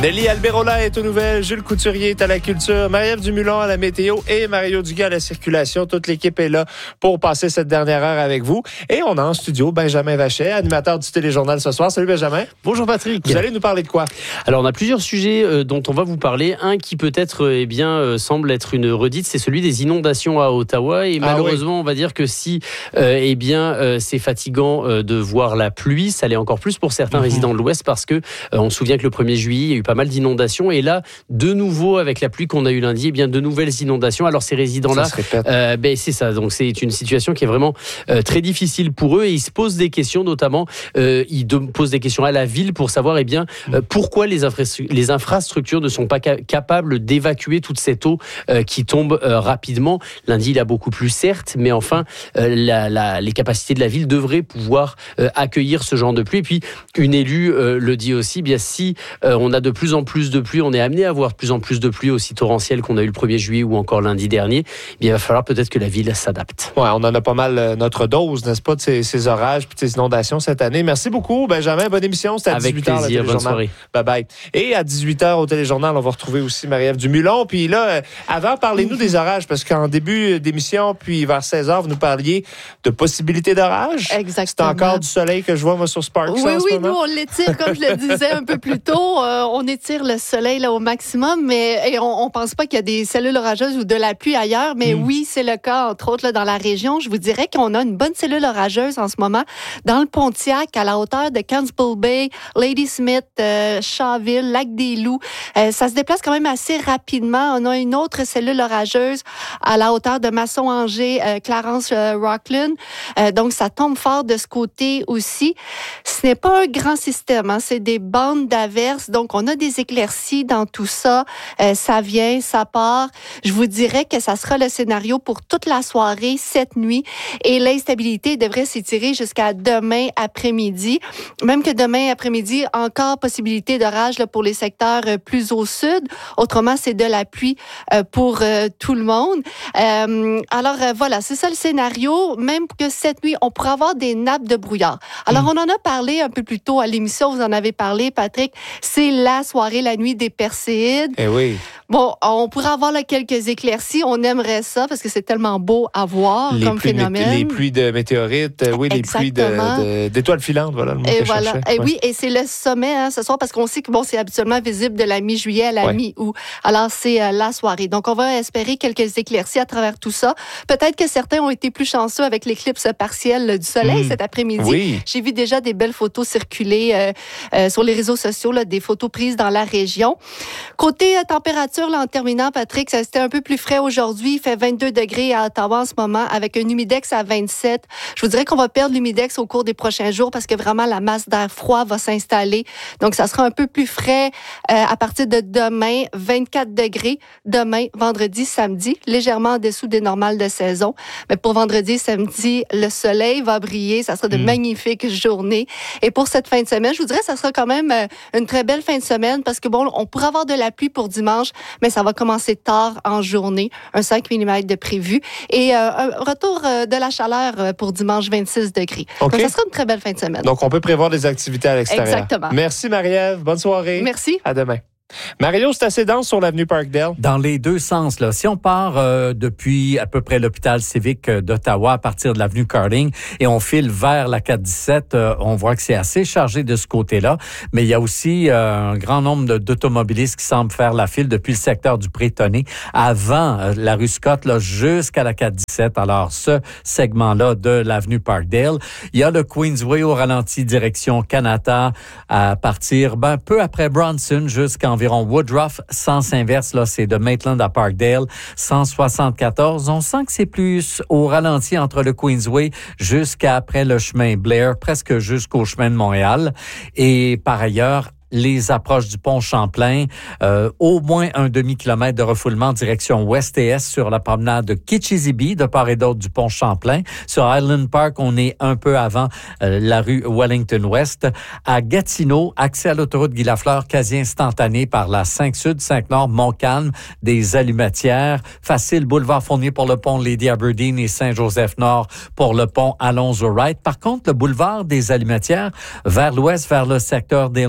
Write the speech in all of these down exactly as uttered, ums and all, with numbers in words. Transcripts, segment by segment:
Nelly Alberola est aux nouvelles, Jules Couturier est à la culture, Marie-Ève Dumulon à la météo et Mario Dugas à la circulation. Toute l'équipe est là pour passer cette dernière heure avec vous. Et on a en studio Benjamin Vachet, animateur du Téléjournal ce soir. Salut Benjamin. Bonjour Patrick. Vous allez nous parler de quoi? Alors on a plusieurs sujets euh, dont on va vous parler. Un qui peut-être euh, eh bien, euh, semble être une redite, c'est celui des inondations à Ottawa. Et ah, malheureusement, oui. on va dire que si euh, eh bien, euh, c'est fatigant euh, de voir la pluie, ça l'est encore plus pour certains mmh. résidents de l'Ouest parce que euh, on se souvient que le premier juillet, il y a eu pas mal d'inondations. Et là, de nouveau, avec la pluie qu'on a eue lundi, eh bien, de nouvelles inondations. Alors ces résidents-là, euh, ben, c'est ça. Donc c'est une situation qui est vraiment euh, très difficile pour eux. Et ils se posent des questions, notamment, euh, ils de, posent des questions à la ville pour savoir eh bien, euh, pourquoi les, infra- les infrastructures ne sont pas ca- capables d'évacuer toute cette eau euh, qui tombe euh, rapidement. Lundi, il a beaucoup plu, certes, mais enfin, euh, la, la, les capacités de la ville devraient pouvoir euh, accueillir ce genre de pluie. Et puis, une élue euh, le dit aussi, bien si euh, on a de plus en plus de pluie, on est amené à avoir de plus en plus de pluie aussi torrentielle qu'on a eu le premier juillet ou encore lundi dernier, eh bien, il va falloir peut-être que la ville s'adapte. Ouais, on en a pas mal euh, notre dose, n'est-ce pas, de ces, ces orages et ces inondations cette année. Merci beaucoup, Benjamin. Bonne émission. C'était à Avec dix-huit heures. plaisir, bonne soirée. Bye bye. Et à dix-huit heures au Téléjournal, on va retrouver aussi Marie-Ève Dumulon. Puis là, euh, avant, parlez-nous des orages, parce qu'en début d'émission, puis vers seize heures, vous nous parliez de possibilités d'orage. Exactement. C'est encore du soleil que je vois, moi, sur Sparks. Oui, en oui, ce moment. nous, on l'étire, comme je le disais un peu plus tôt. Euh, on étire le soleil là, au maximum, mais et on ne pense pas qu'il y a des cellules orageuses ou de la pluie ailleurs, mais mm. oui, c'est le cas, entre autres, là, dans la région. Je vous dirais qu'on a une bonne cellule orageuse en ce moment dans le Pontiac, à la hauteur de Campbell Bay, Ladysmith, euh, Shawville, Lac-des-Loups. Euh, ça se déplace quand même assez rapidement. On a une autre cellule orageuse à la hauteur de Masson-Angers, euh, Clarence euh, Rockland. Euh, donc, ça tombe fort de ce côté aussi. Ce n'est pas un grand système, hein, c'est des bandes d'averses. Donc, on a des éclaircies dans tout ça. Euh, ça vient, ça part. Je vous dirais que ça sera le scénario pour toute la soirée, cette nuit. Et l'instabilité devrait s'étirer jusqu'à demain après-midi. Même que demain après-midi, encore possibilité d'orage là, pour les secteurs euh, plus au sud. Autrement, c'est de la pluie euh, pour euh, tout le monde. Euh, alors, euh, voilà, c'est ça le scénario. Même que cette nuit, on pourra avoir des nappes de brouillard. Alors, mmh. on en a parlé un peu plus tôt à l'émission. Vous en avez parlé, Patrick. C'est la soirée, la nuit des Perséides. Eh oui. Bon, on pourrait avoir là, quelques éclaircies. On aimerait ça parce que c'est tellement beau à voir les comme pluies, phénomène. Les pluies de météorites, euh, oui, Exactement. les pluies de, de, d'étoiles filantes, voilà le mot et que voilà. je cherchais. Et ouais. oui, et c'est le sommet hein, ce soir parce qu'on sait que bon, c'est habituellement visible de la mi-juillet à la ouais. mi-août. Alors, c'est euh, la soirée. Donc, on va espérer quelques éclaircies à travers tout ça. Peut-être que certains ont été plus chanceux avec l'éclipse partielle du soleil mmh. cet après-midi. Oui. J'ai vu déjà des belles photos circuler euh, euh, sur les réseaux sociaux, là, des photos prises dans la région. Côté euh, température, là, en terminant, Patrick, ça c'était un peu plus frais aujourd'hui. Il fait vingt-deux degrés à Ottawa en ce moment avec un humidex à vingt-sept. Je vous dirais qu'on va perdre l'humidex au cours des prochains jours parce que vraiment la masse d'air froid va s'installer. Donc, ça sera un peu plus frais euh, à partir de demain, vingt-quatre degrés. Demain, vendredi, samedi, légèrement en dessous des normales de saison. Mais pour vendredi et samedi, le soleil va briller. Ça sera de mmh. magnifiques journées. Et pour cette fin de semaine, je vous dirais que ça sera quand même euh, une très belle fin de semaine parce que bon, on pourra avoir de la pluie pour dimanche, mais ça va commencer tard en journée, un cinq millimètres de prévu, et euh, un retour euh, de la chaleur pour dimanche, vingt-six degrés. Okay. Donc, ça sera une très belle fin de semaine. Donc, on peut prévoir des activités à l'extérieur. Exactement. Merci, Marie-Ève. Bonne soirée. Merci. À demain. Mario, c'est assez dense sur l'avenue Parkdale? Dans les deux sens, là. Si on part euh, depuis à peu près l'hôpital civique d'Ottawa à partir de l'avenue Carding et on file vers la quatre dix-sept, euh, on voit que c'est assez chargé de ce côté-là. Mais il y a aussi euh, un grand nombre de, d'automobilistes qui semblent faire la file depuis le secteur du Prétonné avant euh, la rue Scott là, jusqu'à la quatre dix-sept. Alors, ce segment-là de l'avenue Parkdale. Il y a le Queensway au ralenti direction Kanata à partir ben, peu après Bronson jusqu'à environ Woodruff, sens inverse, là, c'est de Maitland à Parkdale, cent soixante-quatorze. On sent que c'est plus au ralenti entre le Queensway jusqu'à après le chemin Blair, presque jusqu'au chemin de Montréal. Et par ailleurs, les approches du pont Champlain, euh, au moins un demi-kilomètre de refoulement direction ouest et est sur la promenade de Kitchissippi, de part et d'autre du pont Champlain. Sur Highland Park, on est un peu avant euh, la rue Wellington-Ouest. À Gatineau, accès à l'autoroute Guy-Lafleur, quasi instantané par la cinq Sud, cinq Nord, Montcalm, des Allumetières. Facile, boulevard Fournier pour le pont Lady Aberdeen et Saint-Joseph-Nord pour le pont Alonzo-Wright. Par contre, le boulevard des Allumetières, vers l'ouest, vers le secteur d'Aylmer,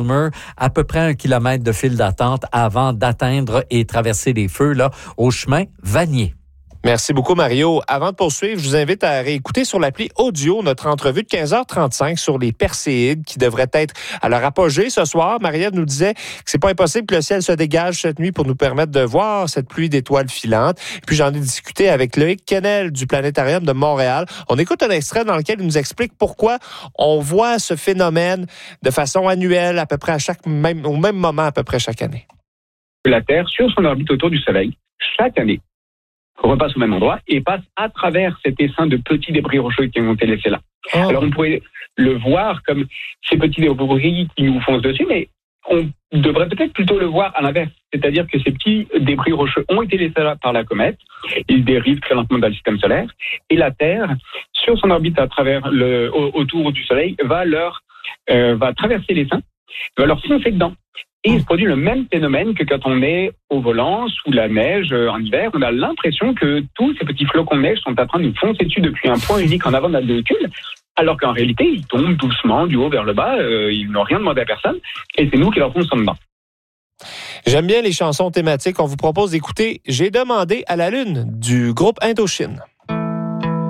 à peu près un kilomètre de file d'attente avant d'atteindre et traverser les feux là, au chemin Vanier. Merci beaucoup, Mario. Avant de poursuivre, je vous invite à réécouter sur l'appli audio notre entrevue de quinze heures trente-cinq sur les Perséides qui devraient être à leur apogée ce soir. Marie-Ève nous disait que c'est pas impossible que le ciel se dégage cette nuit pour nous permettre de voir cette pluie d'étoiles filantes. Puis j'en ai discuté avec Loïc Kennel du Planétarium de Montréal. On écoute un extrait dans lequel il nous explique pourquoi on voit ce phénomène de façon annuelle, à peu près à chaque même, au même moment, à peu près chaque année. La Terre, sur son orbite autour du Soleil, chaque année, repasse au même endroit et passe à travers cet essaim de petits débris rocheux qui ont été laissés là. Oh. Alors on pourrait le voir comme ces petits débris qui nous foncent dessus, mais on devrait peut-être plutôt le voir à l'inverse. C'est-à-dire que ces petits débris rocheux ont été laissés là par la comète, ils dérivent très lentement dans le système solaire, et la Terre, sur son orbite à travers le, autour du Soleil, va leur euh, va traverser l'essaim, va leur foncer dedans. Et il se produit le même phénomène que quand on est au volant, sous la neige, en hiver. On a l'impression que tous ces petits flocons de neige sont en train de nous foncer dessus depuis un point unique en avant de notre véhicule, alors qu'en réalité, ils tombent doucement du haut vers le bas, euh, ils n'ont rien demandé à personne, et c'est nous qui leur fonçons dedans. J'aime bien les chansons thématiques. On vous propose d'écouter « J'ai demandé à la Lune » du groupe Indochine.